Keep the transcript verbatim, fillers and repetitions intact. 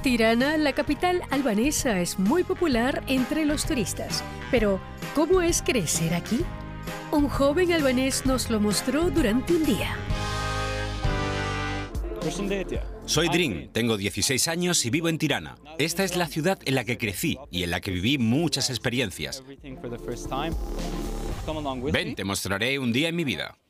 Tirana, la capital albanesa, es muy popular entre los turistas. Pero, ¿cómo es crecer aquí? Un joven albanés nos lo mostró durante un día. Soy Drin, tengo dieciséis años y vivo en Tirana. Esta es la ciudad en la que crecí y en la que viví muchas experiencias. Ven, te mostraré un día en mi vida.